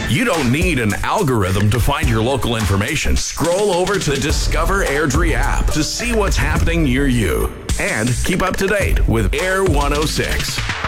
You don't need an algorithm to find your local information. Scroll over to Discover Airdrie app to see what's happening near you. And keep up to date with Air 106.